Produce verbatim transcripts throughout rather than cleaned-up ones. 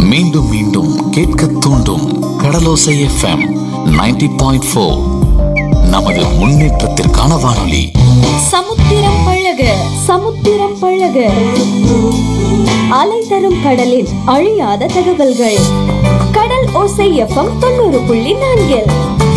மீண்டும் மீண்டும் கேட்க தூண்டும் கடலோசை எஃப்எம் நைன்டி பாயிண்ட் ஃபோர். நமது முன்னேற்றத்திற்கான வானொலி. சமுத்திரம் பழக சமுத்திரம் பழக அலை தரும் கடலின் அழியாத தகவல்கள். கடல் ஓசை எஃப்எம் தொண்ணூறு புள்ளி நான்கில்.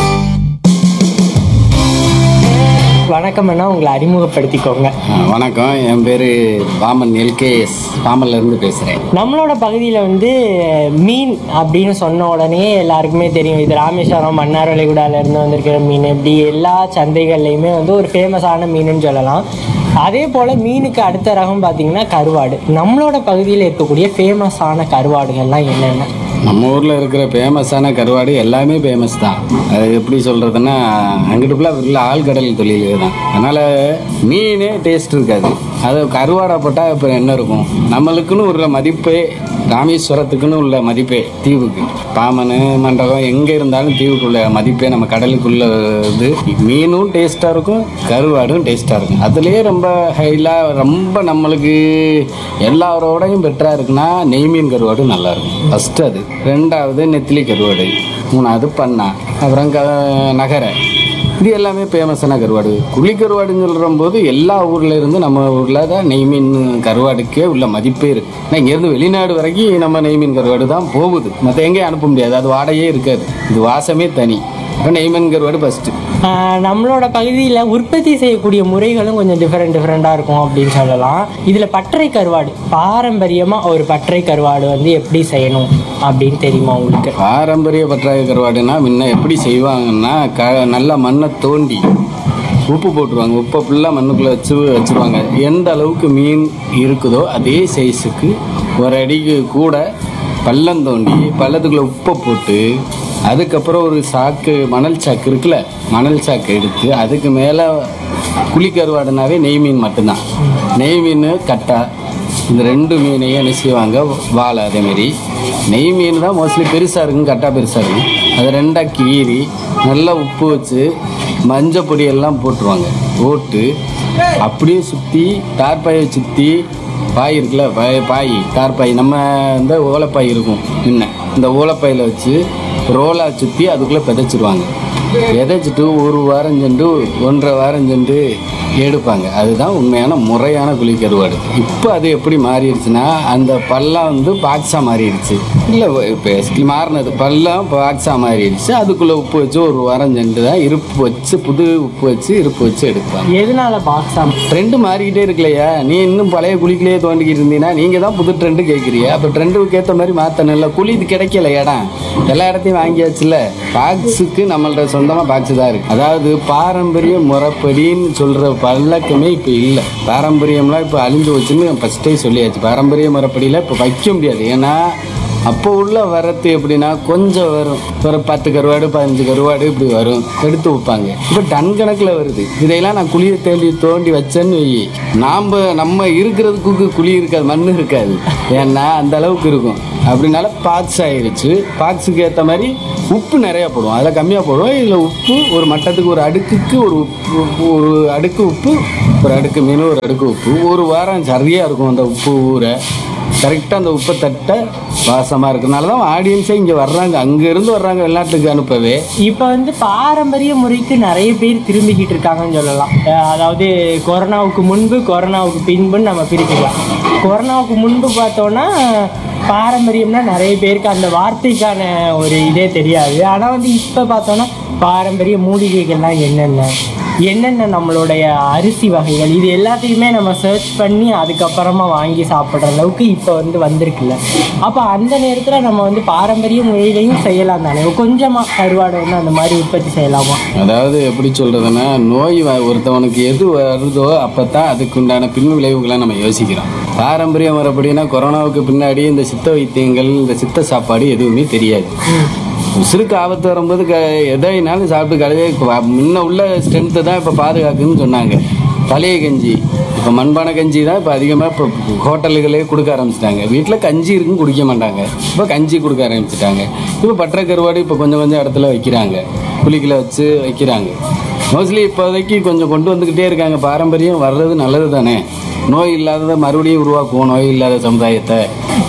வணக்கம் அண்ணா, உங்களை அறிமுகப்படுத்திக்கோங்க. வணக்கம், என் பேர் பாமன் எல்கேஎஸ் பாமன்லேருந்து பேசுகிறேன். நம்மளோட பகுதியில் வந்து மீன் அப்படின்னு சொன்ன உடனே எல்லாருக்குமே தெரியும், இது ராமேஸ்வரம் மன்னார்வளைகுடாலேருந்து வந்திருக்கிற மீன். இப்படி எல்லா சந்தைகள்லையுமே வந்து ஒரு ஃபேமஸான மீனுன்னு சொல்லலாம். அதே போல் மீனுக்கு அடுத்த ரகம் பார்த்திங்கன்னா கருவாடு. நம்மளோட பகுதியில் இருக்கக்கூடிய ஃபேமஸான கருவாடுகள்லாம் என்னென்ன? நம்ம ஊரில் இருக்கிற ஃபேமஸான கருவாடு எல்லாமே ஃபேமஸ் தான். அது எப்படி சொல்கிறதுன்னா, அங்கிட்டு ஃபுல்லாக உள்ள ஆழ்கடல் தொழில் தான். அதனால் மீனே டேஸ்ட் இருக்காது. அது கருவாடை போட்டால் இப்போ என்ன இருக்கும்? நம்மளுக்குன்னு உள்ள மதிப்பே, ராமேஸ்வரத்துக்குன்னு உள்ள மதிப்பே, தீவுக்கு பாமன் மண்டபம் எங்கே இருந்தாலும் தீவுக்குள்ள மதிப்பே நம்ம கடலுக்குள்ள இது. மீனும் டேஸ்ட்டாக இருக்கும், கருவாடும் டேஸ்ட்டாக இருக்கும். அதுலேயே ரொம்ப ஹைலாக ரொம்ப நம்மளுக்கு எல்லாரோடையும் பெட்டராக இருக்குன்னா நெய் மீன் கருவாடு நல்லாயிருக்கும். ஃபஸ்ட்டு அது. ரெண்டாவது நெத்திலி கருவாடு. மூணாவது பண்ணா. அப்புறம் க நகரை. இது எல்லாமே ஃபேமஸான கருவாடு. குழி கருவாடுன்னு சொல்கிற போது எல்லா ஊரில் இருந்து நம்ம ஊரில் தான் நெய் மீன் கருவாடுக்கே உள்ள மதிப்பே இருக்குது. ஆனால் இங்கேருந்து வெளிநாடு வரைக்கும் நம்ம நெய் மீன் கருவாடு தான் போகுது. மற்ற எங்கேயும் அனுப்ப முடியாது, அது வாடையே இருக்காது. இது வாசமே தனி. இப்போ நெய் மீன் கருவாடு ஃபஸ்ட்டு. நம்மளோட பகுதியில் உற்பத்தி செய்யக்கூடிய முறைகளும் கொஞ்சம் டிஃப்ரெண்ட் டிஃப்ரெண்ட்டாக இருக்கும் அப்படின்னு சொல்லலாம். இதில் பற்றை கருவாடு, பாரம்பரியமாக ஒரு பற்றை கருவாடு வந்து எப்படி செய்யணும் அப்படின்னு தெரியுமா உங்களுக்கு? பாரம்பரிய பற்றை கருவாடுனா முன்ன எப்படி செய்வாங்கன்னா, க நல்லா மண்ணை தோண்டி உப்பு போட்டுருவாங்க. உப்பை ஃபுல்லாக மண்ணுக்குள்ளே வச்சு வச்சுருவாங்க. எந்த அளவுக்கு மீன் இருக்குதோ அதே சைஸுக்கு ஒரு அடிக்கு கூட பள்ளம் தோண்டி பள்ளத்துக்குள்ளே உப்பை போட்டு, அதுக்கப்புறம் ஒரு சாக்கு, மணல் சாக்கு இருக்குல்ல, மணல் சாக்கு எடுத்து அதுக்கு மேலே குழி கருவாடுனாவே நெய் மீன் மட்டும்தான். நெய் மீன், கட்டா, இந்த ரெண்டு மீனையும் என்ன செய்வாங்க, வாழை. அதேமாரி நெய் மீன் தான் மோஸ்ட்லி பெருசாக இருக்கும், கட்டா பெருசாக இருக்கும். அதை ரெண்டாக கீறி நல்லா உப்பு வச்சு மஞ்சள் பொடியெல்லாம் போட்டுருவாங்க. போட்டு அப்படியே சுற்றி தார்பாயை சுற்றி, பாய் இருக்குல்ல, பாய் பாய் தார்பாய், நம்ம இந்த ஓலைப்பாய் இருக்கும் முன்ன, இந்த ஓலைப்பாயில் வச்சு ரோலாக சுற்றி அதுக்குள்ளே விதைச்சிருவாங்க. விதைச்சிட்டு ஒரு வாரம் சென்று ஒன்றரை வாரம் சென்று எடுப்பாங்க. அதுதான் உண்மையான முறையான குழி கருவாடு. இப்போ அது எப்படி மாறிடுச்சுன்னா, அந்த பள்ளம் வந்து பாக்ஸாக மாறிடுச்சு. இல்லை இப்போ மாறினது பள்ளம் பாக்ஸாக மாறிடுச்சு. அதுக்குள்ளே உப்பு வச்சு ஒரு வாரம் சென்று தான் இருப்பு வச்சு, புது உப்பு வச்சு இருப்பு வச்சு எடுப்பாங்க. எதனால பாக்ஸா? ட்ரெண்டு மாறிக்கிட்டே இருக்குல்லையா? நீ இன்னும் பழைய குழிக்கிலேயே தோண்டிக்கிட்டு இருந்தீங்கன்னா நீங்கள் தான் புது ட்ரெண்டு கேட்குறியா? அப்போ ட்ரெண்டுக்கு ஏற்ற மாதிரி மாற்றணும்ல. குழி இது கிடைக்கல, இடம் எல்லா இடத்தையும் வாங்கியாச்சுல. பாக்ஸுக்கு நம்மள்ட சொந்தமாக பாக்ஸு தான் இருக்குது. அதாவது பாரம்பரிய முறைப்படின்னு சொல்கிற பழக்கமே இப்போ இல்லை. பாரம்பரியம்லாம் இப்போ அழிஞ்சு வச்சுன்னு ஃபஸ்ட்டே சொல்லியாச்சு. பாரம்பரிய முறைப்படியில் இப்போ வைக்க முடியாது. ஏன்னா அப்போ உள்ள வரத்து எப்படின்னா, கொஞ்சம் வரும், ஒரு பத்து கருவாடு பதினஞ்சு கருவாடு இப்படி வரும், எடுத்து வைப்பாங்க. இப்போ டன் கணக்கில் வருது. இதையெல்லாம் நான் குழியை தேடி தோண்டி வச்சேன்னு வை, நாம் நம்ம இருக்கிறதுக்கு குழி இருக்காது, மண் இருக்காது. ஏன்னா அந்த அளவுக்கு இருக்கும். அப்படின்னால பாக்ஸ் ஆயிடுச்சு. பாக்ஸுக்கு ஏற்ற மாதிரி உப்பு நிறையா போடுவோம், அதில் கம்மியாக போடுவோம். இதில் உப்பு ஒரு மட்டத்துக்கு, ஒரு அடுக்குக்கு ஒரு உப்பு, ஒரு அடுக்கு உப்பு, ஒரு அடுக்கு மீன், ஒரு அடுக்கு உப்பு. ஒரு வாரம் சரியாக இருக்கும் அந்த உப்பு ஊற. கரெக்டாக அந்த உப்பை தட்ட வாசமாக இருக்கிறனால தான் ஆடியன்ஸே இங்கே வர்றாங்க, அங்கேருந்து வர்றாங்க வெளிநாட்டுக்கு அனுப்பவே. இப்போ வந்து பாரம்பரிய முறைக்கு நிறைய பேர் திரும்பிக்கிட்டு இருக்காங்கன்னு சொல்லலாம். அதாவது கொரோனாவுக்கு முன்பு, கொரோனாவுக்கு பின்புன்னு நம்ம பிரிக்கலாம். கொரோனாவுக்கு முன்பு பார்த்தோன்னா பாரம்பரியம்னா நிறைய பேருக்கு அந்த வார்த்தைக்கான ஒரு இதே தெரியாது. ஆனால் வந்து இப்போ பார்த்தோன்னா பாரம்பரிய மூலிகைகள்லாம் என்னென்ன என்னென்ன நம்மளுடைய அரிசி வகைகள், இது எல்லாத்தையுமே நம்ம சர்ச் பண்ணி அதுக்கப்புறமா வாங்கி சாப்பிட்ற அளவுக்கு இப்போ வந்து வந்திருக்குல்ல. அப்போ அந்த நேரத்தில் நம்ம வந்து பாரம்பரிய முறையிலையும் செய்யலாம் தானே, கொஞ்சமாக கருவாடை வந்து அந்த மாதிரி உற்பத்தி செய்யலாமா? அதாவது எப்படி சொல்கிறதுன்னா, நோய் ஒருத்தவனுக்கு எது வருதோ அப்போ தான் அதுக்குண்டான பின் விளைவுகளை நம்ம யோசிக்கிறோம். பாரம்பரிய முறைப்படினா கொரோனாவுக்கு பின்னாடி இந்த சித்த வைத்தியங்கள், இந்த சித்த சாப்பாடு எதுவுமே தெரியாது. உசுருக்கு ஆபத்து வரும்போது க எதைனாலும் சாப்பிட்டு கழுவே முன்ன உள்ள ஸ்ட்ரென்த்தை தான் இப்போ பாதுகாக்குன்னு சொன்னாங்க. பழைய கஞ்சி, இப்போ மண்பானை கஞ்சி தான் இப்போ அதிகமாக இப்போ ஹோட்டலுகளே கொடுக்க ஆரம்பிச்சிட்டாங்க. வீட்டில் கஞ்சி இருக்குன்னு குடிக்க மாட்டாங்க, இப்போ கஞ்சி கொடுக்க ஆரம்பிச்சிட்டாங்க. இப்போ பற்றை கருவாடு இப்போ கொஞ்சம் கொஞ்சம் இடத்துல வைக்கிறாங்க, குளிக்கில் வச்சு வைக்கிறாங்க. மோஸ்ட்லி இப்போதைக்கு கொஞ்சம் கொண்டு வந்துக்கிட்டே இருக்காங்க. பாரம்பரியம் வர்றது நல்லது தானே. நோய் இல்லாததை மறுபடியும் உருவாக்குவோம், நோய் இல்லாத சமுதாயத்தை.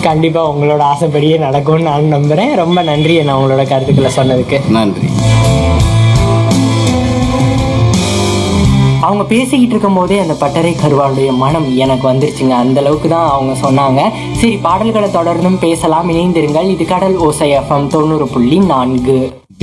கண்டிப்பாக உங்களோட ஆசைப்படியே நடக்கும்னு நான் நம்புகிறேன். ரொம்ப நன்றி நான் உங்களோட கருத்துக்களை சொன்னதுக்கு. நன்றி. அவங்க பேசிக்கிட்டு இருக்கும் போதே அந்த பட்டறை கருவாளுடைய மனம் எனக்கு வந்துருச்சுங்க. அந்த அளவுக்கு தான் அவங்க சொன்னாங்க. சரி, பாடல்களை தொடர்ந்தும் பேசலாம். இணைந்திருங்கள். இது கடல் ஓசை எஃப்எம் தொண்ணூறு புள்ளி நான்கு.